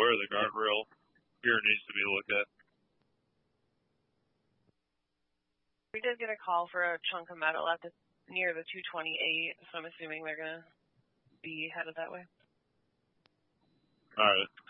where the guardrail here needs to be looked at. We did get a call for a chunk of metal at near the 228, so I'm assuming they're going to be headed that way. All right.